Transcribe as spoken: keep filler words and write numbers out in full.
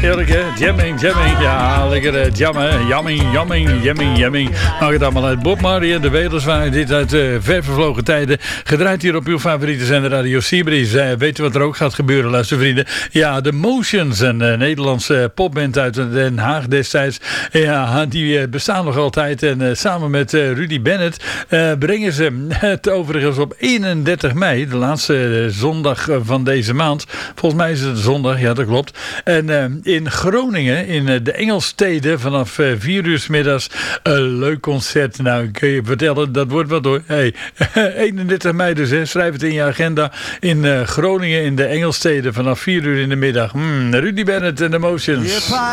Heerlijk hè, jamming, jamming. Ja, lekker uh, jammen, jamming, jamming, jamming, jamming. Maak het allemaal uit Bob Marley en de Wederzwaai. Dit uit uh, ver vervlogen tijden. Gedraaid hier op uw favoriete zender Radio Seabreeze. Uh, weet u wat er ook gaat gebeuren, luistervrienden? Ja, de Motions, een uh, Nederlandse popband uit Den Haag destijds. Ja, die uh, bestaan nog altijd. En uh, samen met uh, Rudy Bennett uh, brengen ze het overigens op eenendertig mei, de laatste uh, zondag uh, van deze maand. Volgens mij is het zondag, ja dat klopt. En uh, in Groningen, in uh, de Engelstede, vanaf uh, vier uur 's middags, een leuk concert. Nou, ik kan je vertellen, dat wordt wat hoor. Hey, eenendertig mei dus, hè. Schrijf het in je agenda. In uh, Groningen, in de Engelstede, vanaf vier uur in de middag. Mm, Rudy Bennett en de Motions.